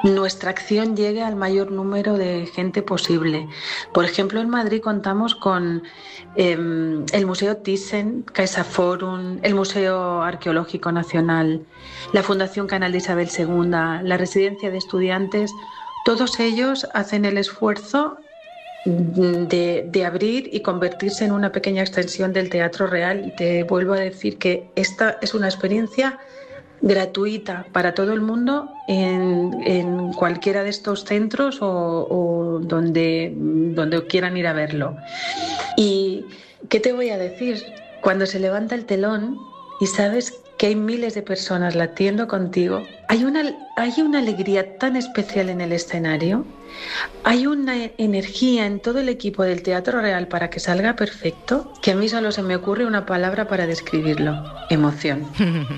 nuestra acción llegue al mayor número de gente posible. Por ejemplo, en Madrid contamos con el Museo Thyssen, CaixaForum, el Museo Arqueológico Nacional, la Fundación Canal de Isabel II, la Residencia de Estudiantes. Todos ellos hacen el esfuerzo de abrir y convertirse en una pequeña extensión del Teatro Real. Y te vuelvo a decir que esta es una experiencia gratuita para todo el mundo en cualquiera de estos centros o donde quieran ir a verlo. ¿Y qué te voy a decir? Cuando se levanta el telón y sabes que hay miles de personas latiendo contigo, hay una alegría tan especial en el escenario, hay una energía en todo el equipo del Teatro Real para que salga perfecto, que a mí solo se me ocurre una palabra para describirlo: emoción.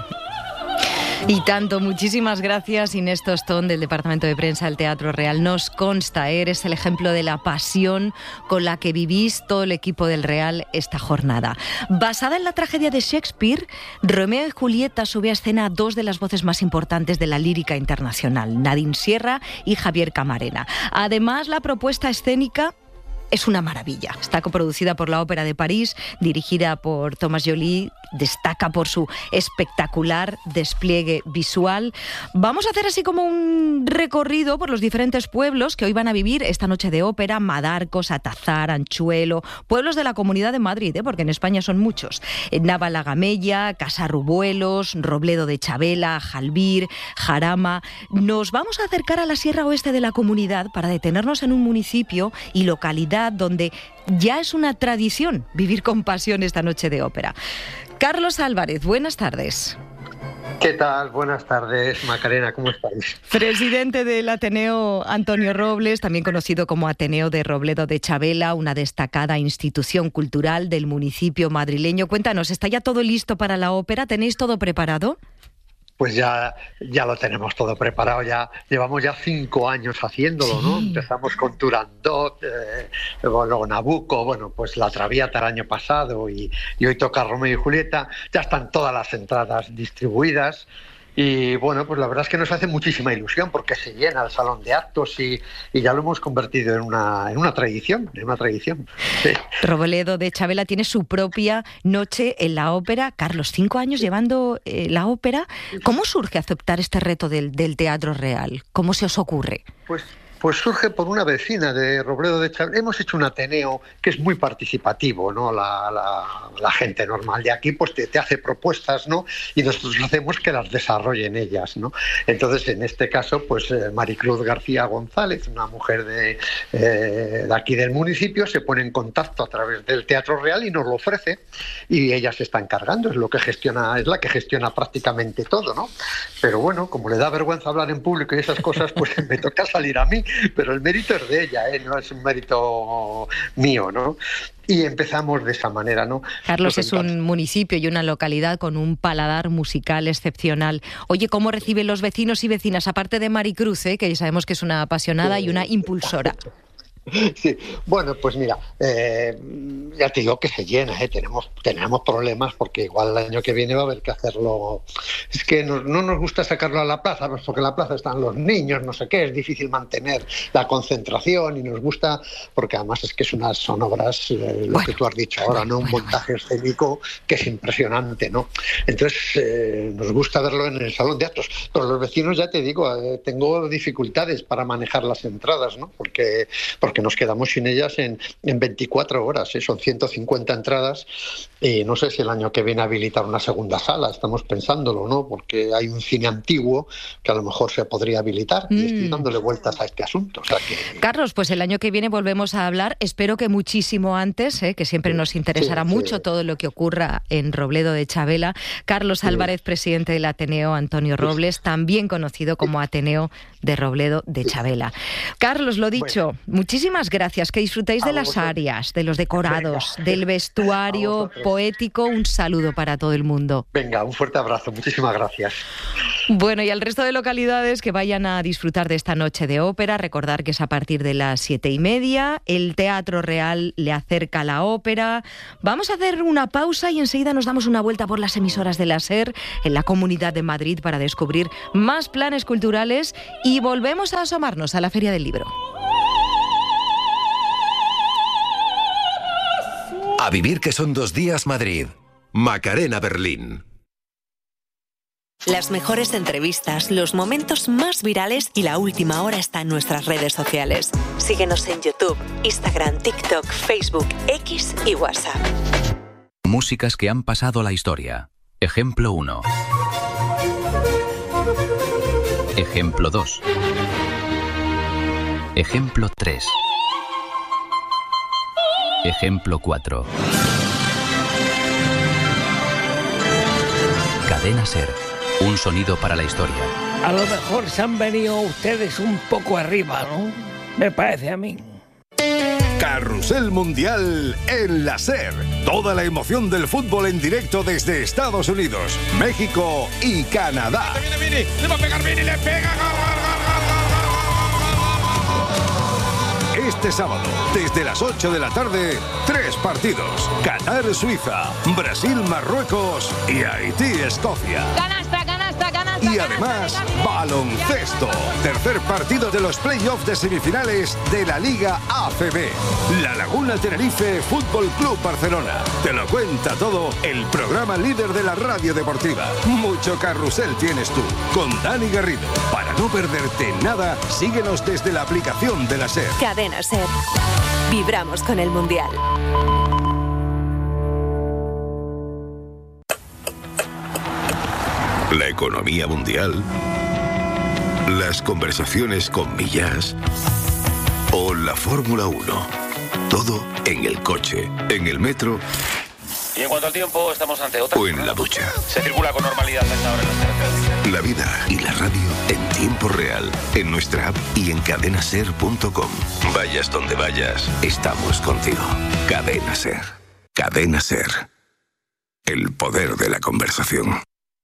Y tanto, muchísimas gracias, Inés Tostón, del Departamento de Prensa del Teatro Real. Nos consta, eres el ejemplo de la pasión con la que vivís todo el equipo del Real esta jornada. Basada en la tragedia de Shakespeare, Romeo y Julieta sube a escena a dos de las voces más importantes de la lírica internacional, Nadine Sierra y Javier Camarena. Además, la propuesta escénica es una maravilla. Está coproducida por la Ópera de París, dirigida por Thomas Joly, destaca por su espectacular despliegue visual. Vamos a hacer así como un recorrido por los diferentes pueblos que hoy van a vivir esta noche de ópera: Madarcos, Atazar, Anchuelo, pueblos de la Comunidad de Madrid, porque en España son muchos: Navalagamella, Casarrubuelos, Robledo de Chabela, Jalbir, Jarama. Nos vamos a acercar a la Sierra Oeste de la Comunidad para detenernos en un municipio y localidad donde ya es una tradición vivir con pasión esta noche de ópera. Carlos Álvarez, buenas tardes. ¿Qué tal? Buenas tardes, Macarena, ¿cómo estáis? Presidente del Ateneo Antonio Robles, también conocido como Ateneo de Robledo de Chabela, una destacada institución cultural del municipio madrileño. Cuéntanos, ¿está ya todo listo para la ópera? ¿Tenéis todo preparado? Pues ya lo tenemos todo preparado, ya llevamos ya 5 años haciéndolo, ¿no? Sí. Empezamos con Turandot, luego Nabucco, bueno, pues La Traviata el año pasado y hoy toca Romeo y Julieta. Ya están todas las entradas distribuidas. Y bueno, pues la verdad es que nos hace muchísima ilusión porque se llena el salón de actos y ya lo hemos convertido en una tradición, Sí. Robledo de Chabela tiene su propia noche en la ópera. Carlos, 5 años llevando la ópera. ¿Cómo surge aceptar este reto del Teatro Real? ¿Cómo se os ocurre? Pues surge por una vecina de Robledo de Chabela. Hemos hecho un Ateneo que es muy participativo, ¿no? La gente normal de aquí pues te hace propuestas, ¿no? Y nosotros hacemos que las desarrollen ellas, ¿no? Entonces, en este caso, pues Maricruz García González, una mujer de aquí del municipio, se pone en contacto a través del Teatro Real y nos lo ofrece, y ella se está encargando, es la que gestiona prácticamente todo, ¿no? Pero bueno, como le da vergüenza hablar en público y esas cosas, pues me toca salir a mí. Pero el mérito es de ella, no es un mérito mío, ¿no? Y empezamos de esa manera, ¿no? Carlos es un municipio y una localidad con un paladar musical excepcional. Oye, ¿cómo reciben los vecinos y vecinas, aparte de Maricruz, que ya sabemos que es una apasionada y una impulsora? Sí, bueno, pues mira, ya te digo que se llena, tenemos problemas porque igual el año que viene va a haber que hacerlo. Es que no nos gusta sacarlo a la plaza, pues porque en la plaza están los niños, no sé qué, es difícil mantener la concentración, y nos gusta, porque además es que son obras, lo que tú has dicho ahora, ¿no? Un montaje escénico que es impresionante, ¿no? Entonces, nos gusta verlo en el salón de actos. Pero los vecinos, ya te digo, tengo dificultades para manejar las entradas, ¿no? Porque nos quedamos sin ellas en 24 horas, son 150 entradas, y no sé si el año que viene habilitar una segunda sala, estamos pensándolo, ¿no? Porque hay un cine antiguo que a lo mejor se podría habilitar, y estoy dándole vueltas a este asunto. O sea que... Carlos, pues el año que viene volvemos a hablar, espero que muchísimo antes, que siempre nos interesará mucho todo lo que ocurra en Robledo de Chabela. Carlos Álvarez, presidente del Ateneo Antonio Robles, también conocido como Ateneo de Robledo de Chabela. Carlos, lo dicho, muchísimas gracias, que disfrutéis de las áreas, de los decorados, del vestuario poético. Un saludo para todo el mundo. Venga, un fuerte abrazo, muchísimas gracias. Bueno, y al resto de localidades que vayan a disfrutar de esta noche de ópera, recordar que es a partir de las 7:30, el Teatro Real le acerca la ópera. Vamos a hacer una pausa y enseguida nos damos una vuelta por las emisoras de la SER en la Comunidad de Madrid para descubrir más planes culturales y volvemos a asomarnos a la Feria del Libro. A vivir que son 2 días Madrid. Macarena Berlín. Las mejores entrevistas, los momentos más virales y la última hora está en nuestras redes sociales. Síguenos en YouTube, Instagram, TikTok, Facebook, X y WhatsApp. Músicas que han pasado a la historia. Ejemplo 1. Ejemplo 2. Ejemplo 3. Ejemplo 4. Cadena SER. Un sonido para la historia. A lo mejor se han venido ustedes un poco arriba, ¿no? Me parece a mí. Carrusel Mundial en la SER. Toda la emoción del fútbol en directo desde Estados Unidos, México y Canadá. Viene, le va a pegar Vini, le pega. Este sábado, desde las 8 de la tarde, 3 partidos. Qatar-Suiza, Brasil-Marruecos y Haití-Escocia. Y además, baloncesto. Tercer partido de los playoffs de semifinales de la Liga ACB. La Laguna Tenerife Fútbol Club Barcelona. Te lo cuenta todo el programa líder de la radio deportiva. Mucho carrusel tienes tú, con Dani Garrido. Para no perderte nada, síguenos desde la aplicación de la SER. Cadena SER. Vibramos con el Mundial. La economía mundial, las conversaciones con Millás o la Fórmula 1. Todo en el coche, en el metro. Y en cuanto al tiempo, estamos ante otra. O en la ducha. Se circula con normalidad a esta hora en las carreteras. La vida y la radio en tiempo real, en nuestra app y en cadenaser.com. Vayas donde vayas, estamos contigo. Cadena SER. Cadena SER. El poder de la conversación.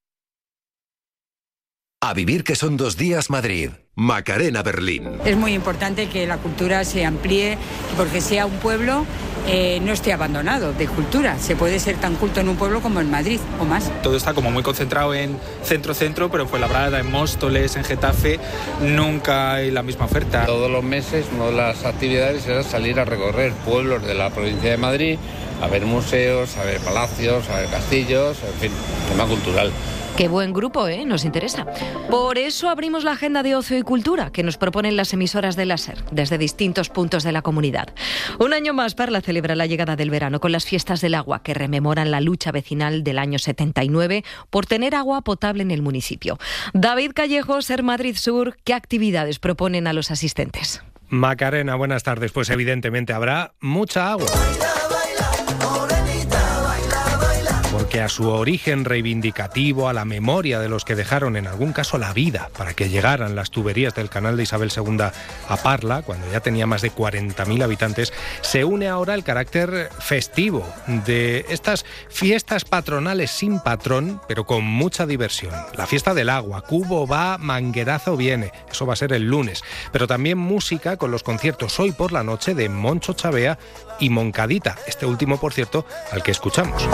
A vivir que son 2 días Madrid. Macarena Berlín. Es muy importante que la cultura se amplíe porque sea un pueblo no esté abandonado de cultura. Se puede ser tan culto en un pueblo como en Madrid o más. Todo está como muy concentrado en centro, pero en Fuenlabrada, en Móstoles, en Getafe, nunca hay la misma oferta. Todos los meses una de las actividades era salir a recorrer pueblos de la provincia de Madrid, a ver museos, a ver palacios, a ver castillos, en fin, tema cultural. Qué buen grupo, ¿eh? Nos interesa. Por eso abrimos la agenda de ocio y cultura que nos proponen las emisoras de la SER desde distintos puntos de la comunidad. Un año más Parla celebra la llegada del verano con las fiestas del agua que rememoran la lucha vecinal del año 79 por tener agua potable en el municipio. David Callejo, SER Madrid Sur, ¿qué actividades proponen a los asistentes? Macarena, buenas tardes. Pues evidentemente habrá mucha agua. Porque a su origen reivindicativo, a la memoria de los que dejaron en algún caso la vida para que llegaran las tuberías del canal de Isabel II a Parla, cuando ya tenía más de 40.000 habitantes, se une ahora el carácter festivo de estas fiestas patronales sin patrón, pero con mucha diversión. La fiesta del agua, cubo va, manguerazo viene, eso va a ser el lunes, pero también música con los conciertos hoy por la noche de Moncho Chavea y Moncadita, este último, por cierto, al que escuchamos,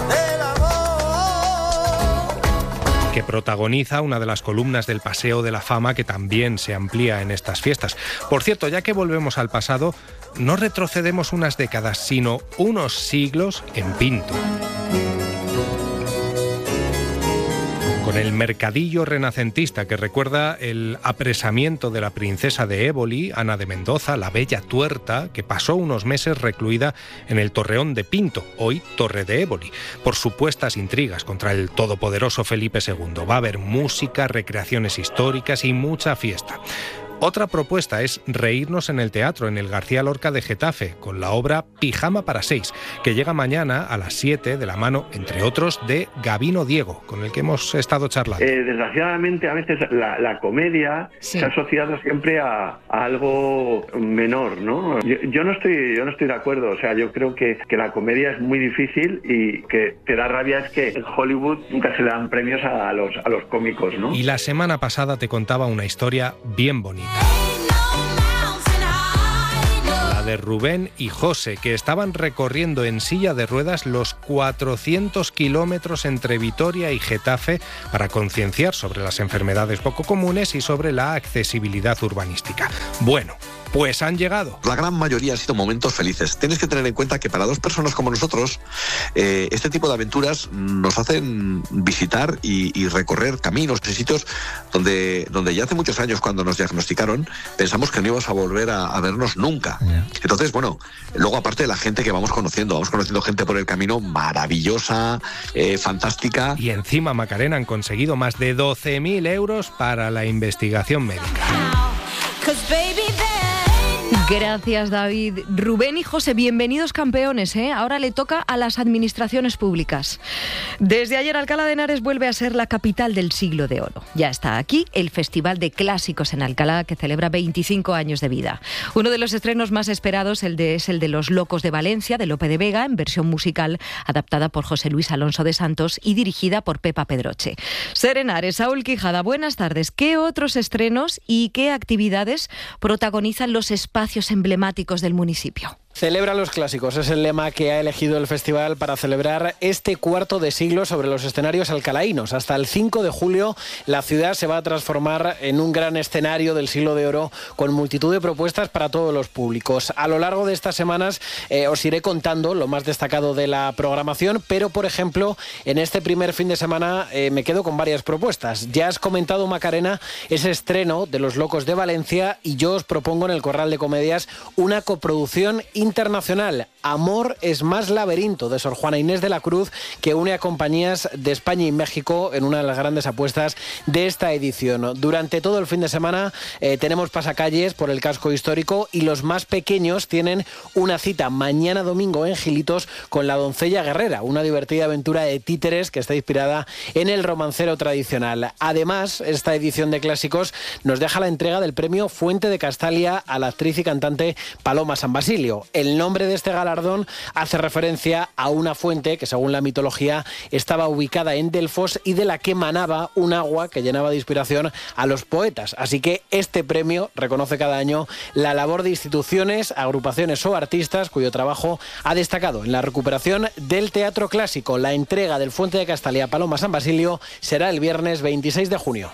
que protagoniza una de las columnas del Paseo de la Fama que también se amplía en estas fiestas. Por cierto, ya que volvemos al pasado, no retrocedemos unas décadas, sino unos siglos en Pinto. Con el mercadillo renacentista que recuerda el apresamiento de la princesa de Éboli, Ana de Mendoza, la bella tuerta, que pasó unos meses recluida en el Torreón de Pinto, hoy Torre de Éboli, por supuestas intrigas contra el todopoderoso Felipe II. Va a haber música, recreaciones históricas y mucha fiesta. Otra propuesta es reírnos en el teatro, en el García Lorca de Getafe, con la obra Pijama para 6, que llega mañana a las 7 de la mano, entre otros, de Gabino Diego, con el que hemos estado charlando. Desgraciadamente, a veces la comedia se ha asociado siempre a algo menor, ¿no? Yo no estoy de acuerdo. O sea, yo creo que la comedia es muy difícil y que te da rabia es que en Hollywood nunca se le dan premios a los cómicos, ¿no? Y la semana pasada te contaba una historia bien bonita. La de Rubén y José, que estaban recorriendo en silla de ruedas los 400 kilómetros entre Vitoria y Getafe para concienciar sobre las enfermedades poco comunes y sobre la accesibilidad urbanística. Bueno, pues han llegado. La gran mayoría han sido momentos felices. Tienes que tener en cuenta que para dos personas como nosotros, este tipo de aventuras nos hacen visitar y recorrer caminos y sitios donde ya hace muchos años, cuando nos diagnosticaron, pensamos que no íbamos a volver a vernos nunca. Entonces, bueno, luego aparte de la gente que vamos conociendo gente por el camino maravillosa, fantástica. Y encima, Macarena, han conseguido más de 12.000 euros para la investigación médica. Gracias, David. Rubén y José, bienvenidos campeones, ¿eh? Ahora le toca a las administraciones públicas. Desde ayer Alcalá de Henares vuelve a ser la capital del Siglo de Oro. Ya está aquí el Festival de Clásicos en Alcalá, que celebra 25 años de vida. Uno de los estrenos más esperados es el de Los Locos de Valencia, de Lope de Vega, en versión musical, adaptada por José Luis Alonso de Santos y dirigida por Pepa Pedroche. Ser Henares, Saúl Quijada, buenas tardes. ¿Qué otros estrenos y qué actividades protagonizan los espacios emblemáticos del municipio? Celebra los clásicos, es el lema que ha elegido el festival para celebrar este cuarto de siglo sobre los escenarios alcalaínos. Hasta el 5 de julio la ciudad se va a transformar en un gran escenario del Siglo de Oro con multitud de propuestas para todos los públicos. A lo largo de estas semanas os iré contando lo más destacado de la programación, pero por ejemplo en este primer fin de semana me quedo con varias propuestas. Ya has comentado, Macarena, ese estreno de Los Locos de Valencia y yo os propongo en el Corral de Comedias una coproducción internacional, Amor es más laberinto, de Sor Juana Inés de la Cruz, que une a compañías de España y México en una de las grandes apuestas de esta edición. Durante todo el fin de semana tenemos pasacalles por el casco histórico y los más pequeños tienen una cita mañana domingo en Gilitos con La Doncella Guerrera, una divertida aventura de títeres que está inspirada en el romancero tradicional. Además, esta edición de clásicos nos deja la entrega del premio Fuente de Castalia a la actriz y cantante Paloma San Basilio. El nombre de este galardón hace referencia a una fuente que, según la mitología, estaba ubicada en Delfos y de la que manaba un agua que llenaba de inspiración a los poetas. Así que este premio reconoce cada año la labor de instituciones, agrupaciones o artistas cuyo trabajo ha destacado en la recuperación del teatro clásico. La entrega del Fuente de Castalia a Paloma San Basilio será el viernes 26 de junio.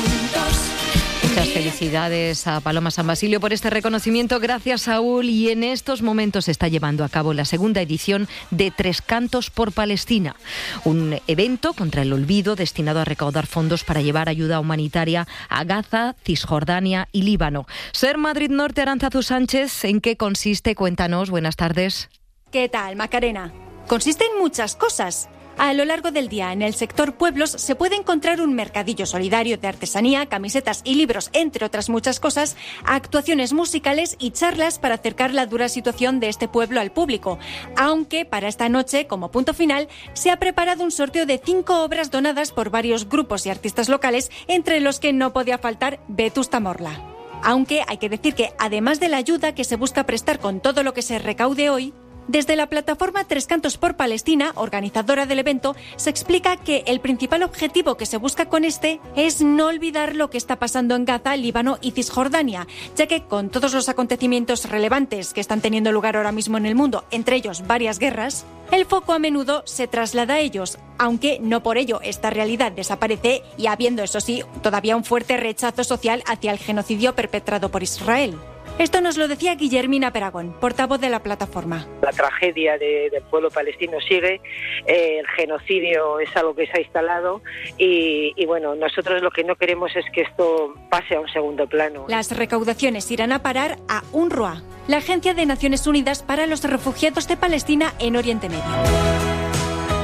Muchas felicidades a Paloma San Basilio por este reconocimiento. Gracias, Saúl. Y en estos momentos se está llevando a cabo la segunda edición de Tres Cantos por Palestina, un evento contra el olvido destinado a recaudar fondos para llevar ayuda humanitaria a Gaza, Cisjordania y Líbano. Ser Madrid Norte, Arantzazu Sánchez, ¿en qué consiste? Cuéntanos. Buenas tardes. ¿Qué tal, Macarena? Consiste en muchas cosas. A lo largo del día, en el sector pueblos, se puede encontrar un mercadillo solidario de artesanía, camisetas y libros, entre otras muchas cosas, actuaciones musicales y charlas para acercar la dura situación de este pueblo al público. Aunque para esta noche, como punto final, se ha preparado un sorteo de 5 obras donadas por varios grupos y artistas locales, entre los que no podía faltar Vetusta Morla. Aunque hay que decir que, además de la ayuda que se busca prestar con todo lo que se recaude hoy, desde la plataforma Tres Cantos por Palestina, organizadora del evento, se explica que el principal objetivo que se busca con este es no olvidar lo que está pasando en Gaza, Líbano y Cisjordania, ya que con todos los acontecimientos relevantes que están teniendo lugar ahora mismo en el mundo, entre ellos varias guerras, el foco a menudo se traslada a ellos, aunque no por ello esta realidad desaparece y habiendo, eso sí, todavía un fuerte rechazo social hacia el genocidio perpetrado por Israel. Esto nos lo decía Guillermina Peragón, portavoz de la plataforma. La tragedia del pueblo palestino sigue, el genocidio es algo que se ha instalado y bueno, nosotros lo que no queremos es que esto pase a un segundo plano. Las recaudaciones irán a parar a UNRWA, la Agencia de Naciones Unidas para los Refugiados de Palestina en Oriente Medio.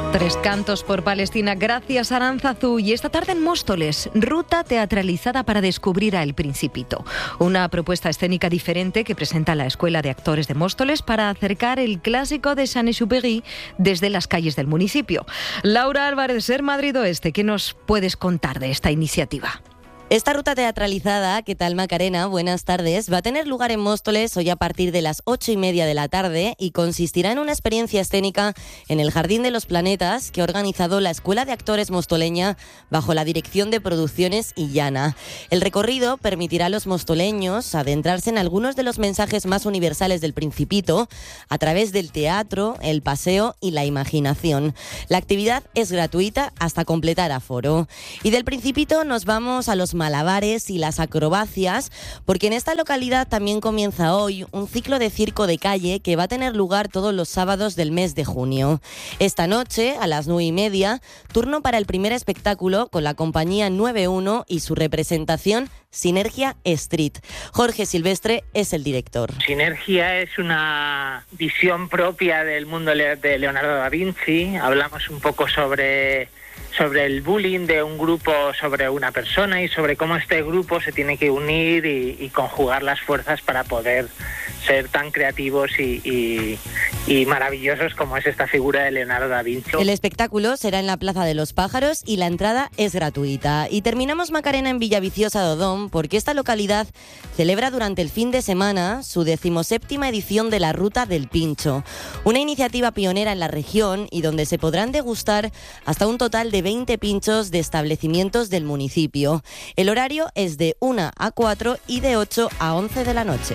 Tres cantos por Palestina. Gracias, Aránzazu. Y esta tarde en Móstoles, ruta teatralizada para descubrir a El Principito. Una propuesta escénica diferente que presenta la Escuela de Actores de Móstoles para acercar el clásico de Saint-Exupéry desde las calles del municipio. Laura Álvarez, Ser Madrid Oeste, ¿qué nos puedes contar de esta iniciativa? Esta ruta teatralizada, ¿qué tal, Macarena? Buenas tardes. Va a tener lugar en Móstoles hoy a partir de las 8:30 de la tarde y consistirá en una experiencia escénica en el Jardín de los Planetas que ha organizado la Escuela de Actores mostoleña bajo la dirección de Producciones Illana. El recorrido permitirá a los mostoleños adentrarse en algunos de los mensajes más universales del Principito a través del teatro, el paseo y la imaginación. La actividad es gratuita hasta completar aforo. Y del Principito nos vamos a los malabares y las acrobacias, porque en esta localidad también comienza hoy un ciclo de circo de calle que va a tener lugar todos los sábados del mes de junio. Esta noche, a las 9:30, turno para el primer espectáculo con la compañía 9-1 y su representación Sinergia Street. Jorge Silvestre es el director. Sinergia es una visión propia del mundo de Leonardo da Vinci. Hablamos un poco sobre el bullying de un grupo sobre una persona y sobre cómo este grupo se tiene que unir y conjugar las fuerzas para poder ser tan creativos y maravillosos como es esta figura de Leonardo da Vinci. El espectáculo será en la Plaza de los Pájaros y la entrada es gratuita. Y terminamos, Macarena, en Villaviciosa de Odón, porque esta localidad celebra durante el fin de semana su 17ª edición de la Ruta del Pincho, una iniciativa pionera en la región y donde se podrán degustar hasta un total de 20 pinchos de establecimientos del municipio. El horario es de 1 a 4 y de 8 a 11 de la noche.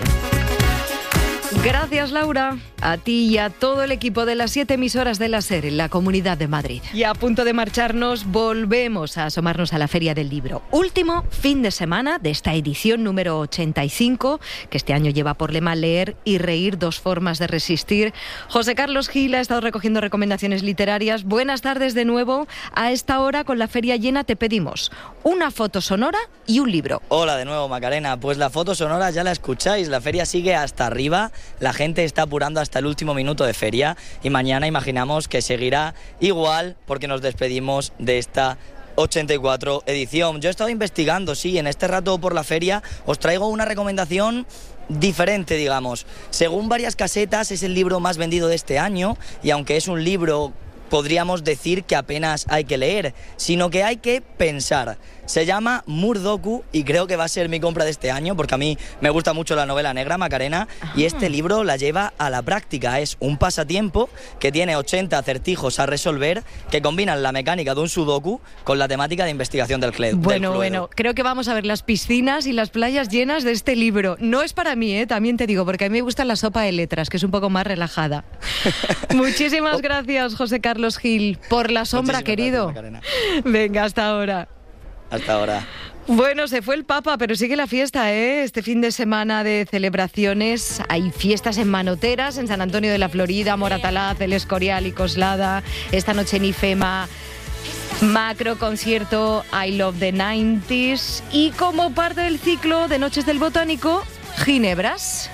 Gracias, Laura. A ti y a todo el equipo de las 7 emisoras de la SER en la Comunidad de Madrid. Y a punto de marcharnos, volvemos a asomarnos a la Feria del Libro. Último fin de semana de esta edición número 85, que este año lleva por lema Leer y reír, 2 formas de resistir. José Carlos Gil ha estado recogiendo recomendaciones literarias. Buenas tardes de nuevo. A esta hora, con la feria llena, te pedimos una foto sonora y un libro. Hola de nuevo, Macarena. Pues la foto sonora ya la escucháis. La feria sigue hasta arriba. La gente está apurando hasta el último minuto de feria y mañana imaginamos que seguirá igual porque nos despedimos de esta 84 edición. Yo he estado investigando, sí, en este rato por la feria os traigo una recomendación diferente, digamos. Según varias casetas es el libro más vendido de este año y aunque es un libro podríamos decir que apenas hay que leer, sino que hay que pensar. Se llama Murdoku y creo que va a ser mi compra de este año porque a mí me gusta mucho la novela negra, Macarena. Ajá. Y este libro la lleva a la práctica. Es un pasatiempo que tiene 80 acertijos a resolver que combinan la mecánica de un sudoku con la temática de investigación del Cluedo. Bueno, creo que vamos a ver las piscinas y las playas llenas de este libro. No es para mí, también te digo, porque a mí me gusta la sopa de letras, que es un poco más relajada. Muchísimas gracias, José Carlos Gil, por la sombra, muchísimas querido. Gracias, venga, hasta ahora. Hasta ahora. Bueno, se fue el Papa, pero sigue la fiesta, ¿eh? Este fin de semana de celebraciones. Hay fiestas en Manoteras, en San Antonio de la Florida, Moratalaz, El Escorial y Coslada. Esta noche en IFEMA, macro concierto I Love the 90s. Y como parte del ciclo de Noches del Botánico, Ginebras.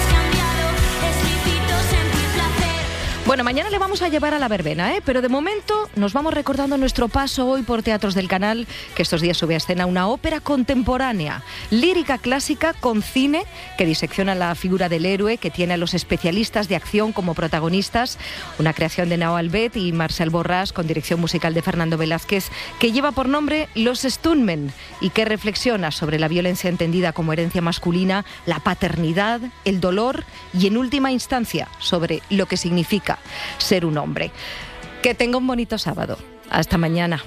Bueno, mañana le vamos a llevar a la verbena, pero de momento nos vamos recordando nuestro paso hoy por Teatros del Canal, que estos días sube a escena una ópera contemporánea, lírica clásica con cine, que disecciona la figura del héroe, que tiene a los especialistas de acción como protagonistas, una creación de Nao Albet y Marcel Borràs, con dirección musical de Fernando Velázquez, que lleva por nombre Los Stuntmen y que reflexiona sobre la violencia entendida como herencia masculina, la paternidad, el dolor y, en última instancia, sobre lo que significa ser un hombre. Que tenga un bonito sábado. Hasta mañana.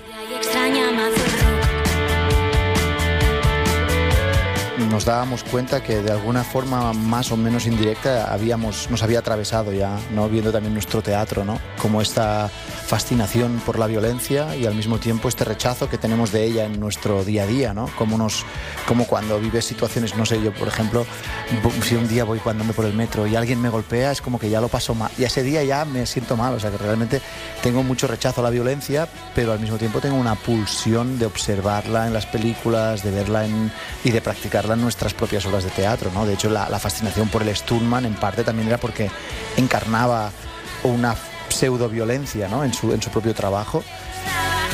Nos dábamos cuenta que de alguna forma más o menos indirecta nos había atravesado ya, ¿no? Viendo también nuestro teatro, ¿no? Como esta fascinación por la violencia y al mismo tiempo este rechazo que tenemos de ella en nuestro día a día, ¿no? Como cuando vives situaciones, no sé, yo por ejemplo, si un día voy andando por el metro y alguien me golpea, es como que ya lo paso mal y ese día ya me siento mal, o sea que realmente tengo mucho rechazo a la violencia, pero al mismo tiempo tengo una pulsión de observarla en las películas, de verla y de practicarla en nuestras propias obras de teatro, ¿no? De hecho la fascinación por el Stuntman en parte también era porque encarnaba una pseudo-violencia, ¿no? en su propio trabajo.